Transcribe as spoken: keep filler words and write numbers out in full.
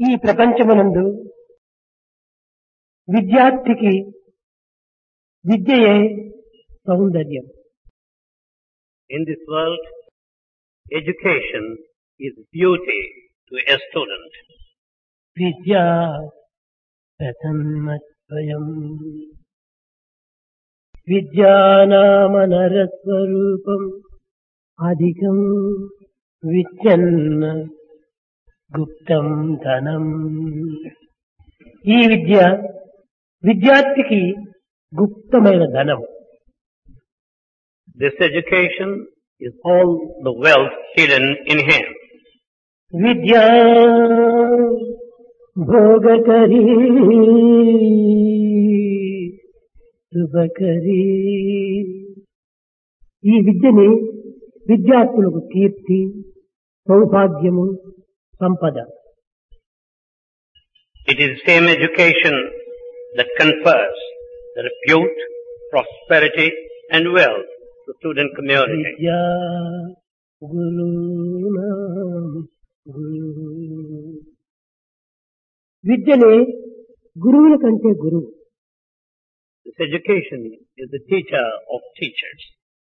ఈ ప్రపంచమునందు విద్యార్థికి విద్యయే సౌందర్యం. In this world, education is beauty to a student. విద్యా ప్రసన్నత్వయం విద్యానామనరస్వరూపం అధికం విద్యన్న గుప్తం ధనం. ఈ విద్య విద్యార్థికి గుప్తమైన ధనం. This education is all the wealth hidden in him. విద్యా భోగకరీ శుభకరీ. ఈ విద్యని విద్యార్థులకు కీర్తి, సౌభాగ్యము, సంపద. It is the same education that confers the repute, prosperity and wealth to student community. విద్యా గురునాం గురు. విద్యనే గురువుల కంటే గురువు. This education is the teacher of teachers.